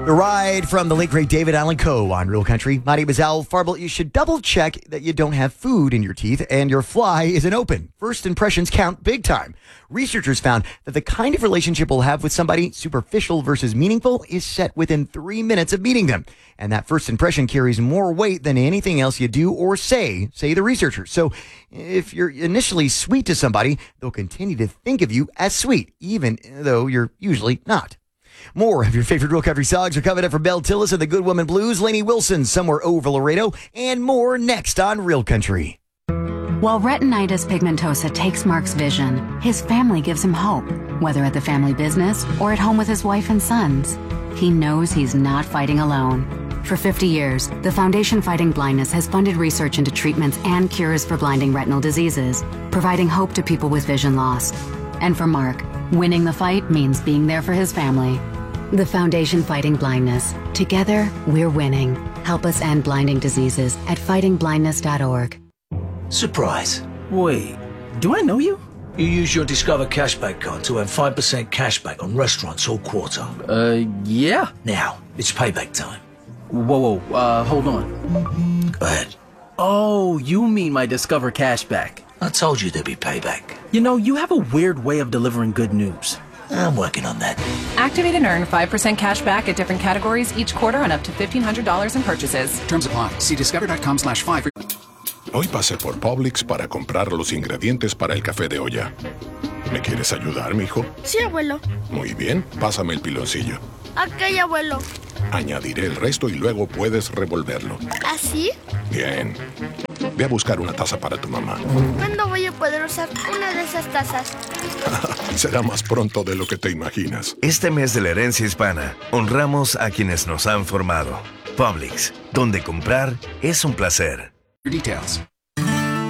The ride from the late great David Allan Coe on Real Country. My name is Al Farble. You should double check that you don't have food in your teeth and your fly isn't open. First impressions count big time. Researchers found that the kind of relationship we'll have with somebody, superficial versus meaningful, is set within 3 minutes of meeting them. And that first impression carries more weight than anything else you do or say the researchers. So if you're initially sweet to somebody, they'll continue to think of you as sweet, even though you're usually not. More of your favorite Real Country songs are coming up from Mel Tillis and the Good Woman Blues, Lainey Wilson, Somewhere Over Laredo, and more next on Real Country. While retinitis pigmentosa takes Mark's vision, his family gives him hope, whether at the family business or at home with his wife and sons. He knows he's not fighting alone. For 50 years, the Foundation Fighting Blindness has funded research into treatments and cures for blinding retinal diseases, providing hope to people with vision loss. And for Mark, winning the fight means being there for his family. The Foundation Fighting Blindness. Together, we're winning. Help us end blinding diseases at fightingblindness.org. Surprise. Wait, do I know you? You use your Discover Cashback card to earn 5% cashback on restaurants all quarter. Yeah. Now, it's payback time. Whoa, hold on. Go ahead. Oh, you mean my Discover Cashback. I told you there'd be payback. You know, you have a weird way of delivering good news. I'm working on that. Activate and earn 5% cash back at different categories each quarter on up to $1,500 in purchases. Terms apply. See discover.com/5. Hoy pasé por Publix para comprar los ingredientes para el café de olla. ¿Me quieres ayudar, mijo? Sí, abuelo. Muy bien, pásame el piloncillo. Ok, abuelo. Añadiré el resto y luego puedes revolverlo. ¿Así? Bien. Ve a buscar una taza para tu mamá. ¿Cuándo voy a poder usar una de esas tazas? Será más pronto de lo que te imaginas. Este mes de la herencia hispana, honramos a quienes nos han formado. Publix, donde comprar es un placer. Details.